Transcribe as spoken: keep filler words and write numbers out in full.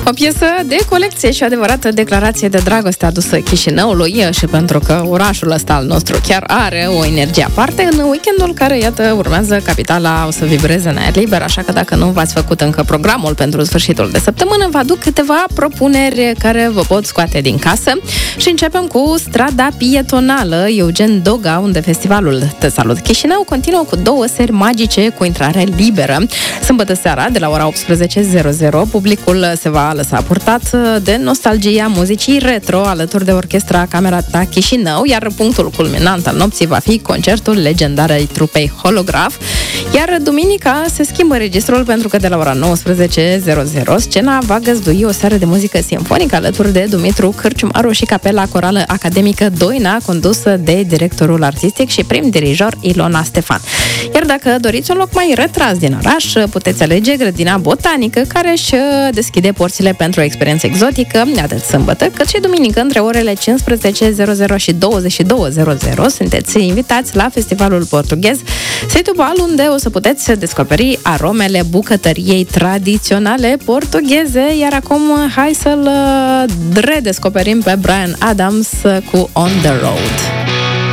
O piesă de colecție și o adevărată declarație de dragoste adusă Chișinăului și pentru că orașul ăsta al nostru chiar are o energie aparte în weekendul care, iată, urmează, capitala o să vibreze în aer liber, așa că dacă nu v-ați făcut încă programul pentru sfârșitul de săptămână, vă aduc câteva propuneri care vă pot scoate din casă și începem cu strada pietonală Eugen Doga, unde festivalul Te Salut Chișinău continuă cu două seri magice cu intrare liberă. Sâmbătă seara, de la ora optsprezece zero zero, publicul se va lăsa purtat de nostalgia muzicii retro alături de orchestra Camera Ta Chișinău, iar punctul culminant al nopții va fi concertul legendarei trupei Holograf. Iar duminica se schimbă registrul pentru că de la ora nouăsprezece zero zero scena va găzdui o seară de muzică simfonică alături de Dumitru Cârciumaru și Capela Corală Academică Doina, condusă de directorul artistic și prim dirijor Ilona Stefan. Iar dacă doriți un loc mai retras din oraș, puteți alege grădina botanică, care își deschide porțile pentru o experiență exotică, atât sâmbătă, cât și duminică, între orele cincisprezece zero zero și douăzeci și două zero zero. Sunteți invitați la festivalul portughez Setúbal, unde o să puteți descoperi aromele bucătăriei tradiționale portugheze. Iar acum hai să-l redescoperim pe Bryan Adams cu On The Road.